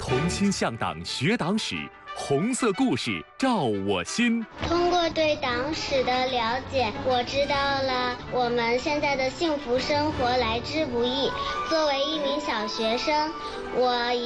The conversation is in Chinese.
同心向党学党史，红色故事照我心。 通过对党史的了解，我知道了我们现在的幸福生活来之不易。作为一名小学生，我